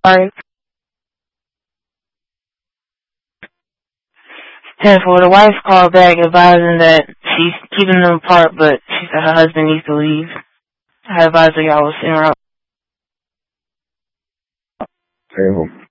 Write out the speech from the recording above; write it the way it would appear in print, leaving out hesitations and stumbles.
Sorry. 10-4, the wife called back advising that she's keeping them apart, but she said her husband needs to leave. I advised her y'all was en route. 10-4.